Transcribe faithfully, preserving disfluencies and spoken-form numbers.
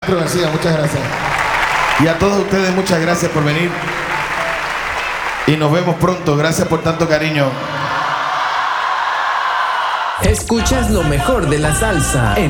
maestro García, muchas gracias. Y a todos ustedes, muchas gracias por venir. Y nos vemos pronto. Gracias por tanto cariño. Escuchas lo mejor de la salsa en